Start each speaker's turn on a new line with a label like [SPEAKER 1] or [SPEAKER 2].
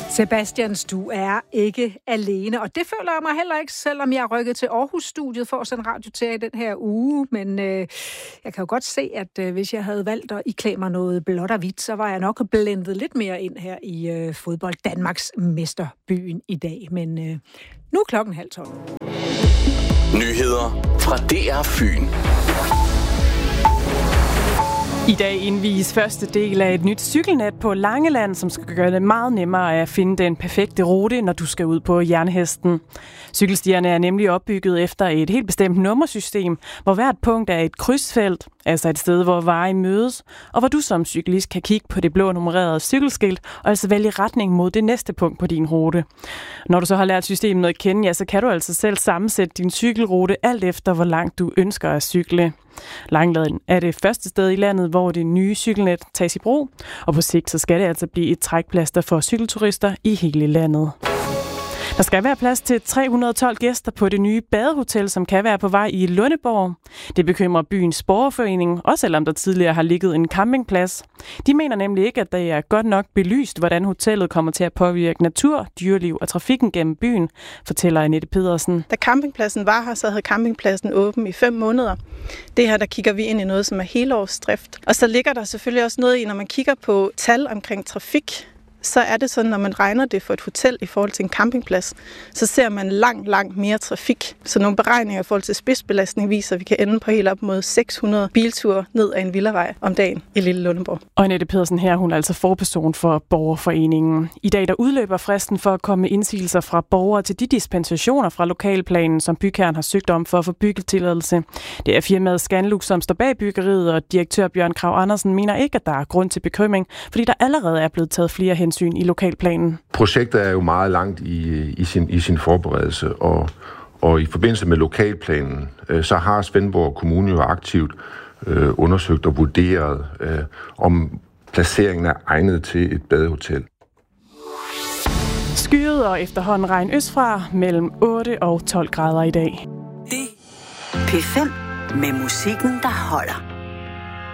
[SPEAKER 1] Sebastians, du er ikke alene, og det føler jeg mig heller ikke, selvom jeg er rykket til Aarhus-studiet for at sende radio til i den her uge. Men jeg kan jo godt se, at hvis jeg havde valgt at iklæde mig noget blåt og hvidt, så var jeg nok blendet lidt mere ind her i fodbold Danmarks mesterbyen i dag. Men nu er klokken 11:30.
[SPEAKER 2] Nyheder fra DR Fyn.
[SPEAKER 3] I dag indvies første del af et nyt cykelnet på Langeland, som skal gøre det meget nemmere at finde den perfekte rute, når du skal ud på jernhesten. Cykelstierne er nemlig opbygget efter et helt bestemt nummersystem, hvor hvert punkt er et krydsfelt, altså et sted, hvor veje mødes, og hvor du som cyklist kan kigge på det blå nummererede cykelskilt, og altså vælge retning mod det næste punkt på din rute. Når du så har lært systemet at kende, ja, så kan du altså selv sammensætte din cykelrute alt efter, hvor langt du ønsker at cykle. Langeland er det første sted i landet, hvor det nye cykelnet tages i brug, og på sigt så skal det altså blive et trækplaster for cykelturister i hele landet. Der skal være plads til 312 gæster på det nye badehotel, som kan være på vej i Lundeborg. Det bekymrer byens borgerforening, også selvom der tidligere har ligget en campingplads. De mener nemlig ikke, at det er godt nok belyst, hvordan hotellet kommer til at påvirke natur, dyreliv og trafikken gennem byen, fortæller Annette Pedersen.
[SPEAKER 4] Da campingpladsen var her, så havde campingpladsen åben i 5 måneder. Det her, der kigger vi ind i noget, som er helårsdrift. Og så ligger der selvfølgelig også noget i, når man kigger på tal omkring trafik, så er det sådan, når man regner det for et hotel i forhold til en campingplads, så ser man langt mere trafik. Så nogle beregninger i forhold til spidsbelastning viser, at vi kan ende på helt op mod 600 bilture ned ad en villavej om dagen i Lille Lundeborg.
[SPEAKER 3] Og Annette Pedersen her, hun er altså forperson for borgerforeningen. I dag der udløber fristen for at komme med indsigelser fra borgere til de dispensationer fra lokalplanen, som bygherren har søgt om for at få byggetilladelse. Det er firmaet Scanlux, som står bag byggeriet, og direktør Bjørn Krag Andersen mener ikke, at der er grund til bekymring, fordi der allerede er blevet taget flere hensyn i lokalplanen.
[SPEAKER 5] Projektet er jo meget langt i sin forberedelse, og i forbindelse med lokalplanen, så har Svendborg Kommune jo aktivt undersøgt og vurderet, om placeringen er egnet til et badehotel.
[SPEAKER 3] Skyet og efterhånden regn østfra mellem 8 og 12 grader i dag.
[SPEAKER 6] Det P5 med musikken, der holder.